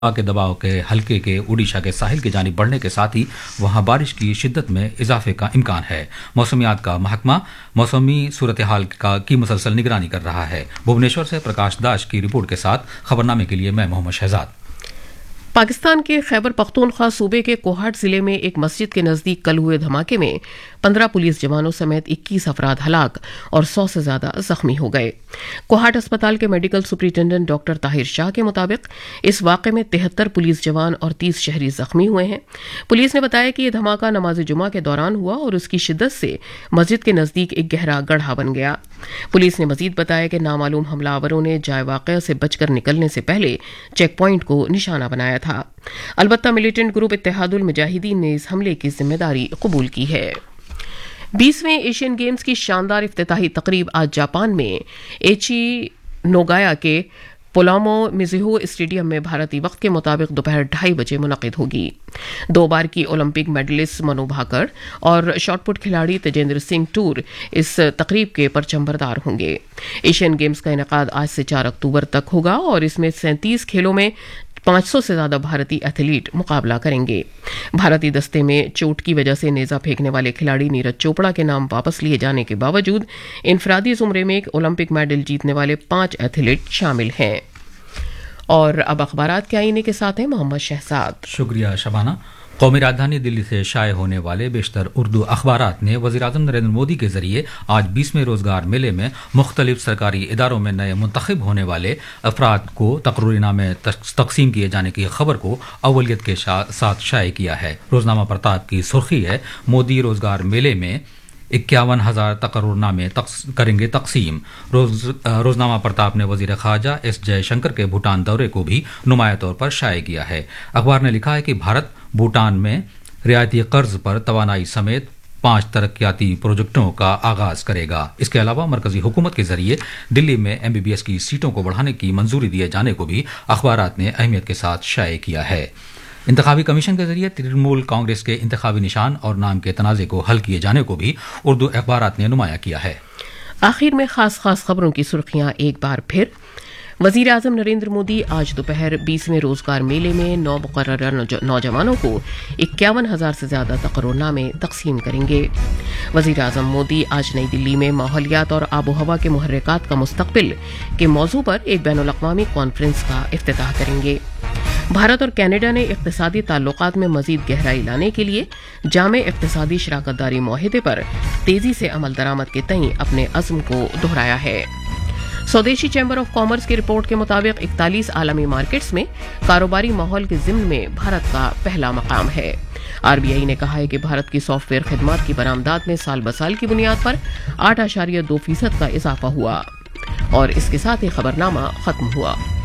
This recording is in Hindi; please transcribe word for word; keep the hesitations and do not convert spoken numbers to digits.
के दबाव के हल्के के उड़ीसा के साहिल की जानिब बढ़ने के साथ ही वहां बारिश की शिद्दत में इजाफे का इम्कान है। मौसमियात का महकमा मौसमी सूरत हाल का की मुसलसल निगरानी कर रहा है। भुवनेश्वर से प्रकाश दास की रिपोर्ट के साथ खबरनामे के लिए मैं मोहम्मद शहजाद। पाकिस्तान के खैबर पख्तूनख्वा सूबे के कोहाट जिले में एक मस्जिद के नजदीक कल हुए धमाके में पंद्रह पुलिस जवानों समेत इक्कीस अफराद हलाक और सौ से ज्यादा जख्मी हो गए। कोहाट अस्पताल के medical superintendent doctor Tahir Shah के मुताबिक इस वाक़े में तिहत्तर पुलिस जवान और तीस शहरी जख्मी हुए हैं। पुलिस ने बताया कि यह धमाका नमाज जुमा के दौरान हुआ और उसकी शिद्दत से मस्जिद के नजदीक एक गहरा गड्ढा बन गया। पुलिस ने मजीद बताया कि नामालूम हमलावरों ने जाए वाक़े से बचकर निकलने से पहले चेक पॉइंट को निशाना बनाया था। अलबत्ता मिलिटेंट ग्रुप इत्तेहादुल मुजाहिदीन ने इस हमले की जिम्मेदारी कबूल की है। बीसवें एशियन गेम्स की शानदार इफ्तिताही तकरीब आज जापान में एची नोगाया के पोलामो मिजुहो स्टेडियम में भारतीय वक्त के मुताबिक दोपहर ढाई बजे मुनक़िद होगी। दो बार की ओलंपिक मेडलिस्ट मनु भाकर और शॉटपुट खिलाड़ी तेजेंद्र सिंह टूर इस तकरीब के परचमबरदार होंगे। एशियन गेम्स का इनेकाद आज से चार अक्टूबर तक होगा और इसमें सैंतीस खेलों में पाँच सौ से ज्यादा भारतीय एथलीट मुकाबला करेंगे। भारतीय दस्ते में चोट की वजह से नेजा फेंकने वाले खिलाड़ी नीरज चोपड़ा के नाम वापस लिए जाने के बावजूद इनफरादी जुमरे में एक ओलंपिक मेडल जीतने वाले पांच एथलीट शामिल हैं। और अब अखबारात के आईने के साथ हैं मोहम्मद शहजाद। शुक्रिया शबाना। कौमी राजधानी दिल्ली से शाये होने वाले बेशतर उर्दू अखबारात ने वज़ीर-ए-आज़म नरेंद्र मोदी के जरिए आज बीसवें रोजगार मेले में मुख्तलिफ सरकारी इदारों में नए मुंतखब होने वाले अफराद को तकरीरनामे तकसीम किए जाने की खबर को अव्वलियत के साथ शाये किया है। रोजनामा प्रताप की सुर्खी है, मोदी रोजगार मेले में इक्यावन हजार तकर्रुरनामे तक्स, करेंगे तकसीम। रोज, रोजनामा प्रताप ने वजीर खारजा एस जयशंकर के भूटान दौरे को भी नुमाया तौर पर शाये किया है। अखबार ने लिखा है कि भारत भूटान में रियायती कर्ज पर तवानाई समेत पांच तरक्याती प्रोजेक्टों का आगाज करेगा। इसके अलावा मरकजी हुकूमत के जरिए दिल्ली में एमबीबीएस की सीटों को बढ़ाने की मंजूरी दिए जाने को भी अखबारात ने अहमियत के साथ शाये किया है। इंतखाबी कमीशन के जरिए तृणमूल कांग्रेस के इंतखाबी निशान और नाम के तनाज़े को हल किए जाने को भी उर्दू अखबारात ने नुमाया किया है। आखिर में खास खास खबरों की सुर्खियां एक बार फिर। वजीर आजम नरेंद्र मोदी आज दोपहर बीसवें रोजगार मेले में नौ मुकर्रर नौजवानों को इक्यावन हजार से ज्यादा तकर्रुरनामे तकसीम करेंगे। वजीर आजम मोदी आज नई दिल्ली में माहौलियात और आबो हवा के मुहर्रिकात का मुस्तकबिल के मौजू पर एक बैनुल अक़वामी कॉन्फ्रेंस का इफ्तिताह करेंगे। भारत और कनाडा ने इक़्तिसादी ताल्लुकात में मजीद गहराई लाने के लिए जामे इक़्तिसादी शराकतदारी मुआहिदे पर तेजी से अमल दरामद के तईं अपने अज़्म को दोहराया है। स्वदेशी चैम्बर ऑफ कॉमर्स की रिपोर्ट के मुताबिक इकतालीस आलमी मार्केट्स में कारोबारी माहौल के ज़िम्न में भारत का पहला मकाम है। आरबीआई ने कहा है कि भारत की सॉफ्टवेयर खिदमात की बरामदात में साल ब साल की बुनियाद पर आठ आशारिया दो फीसद का इजाफा हुआ। और इसके साथ ही खबरनामा खत्म हुआ।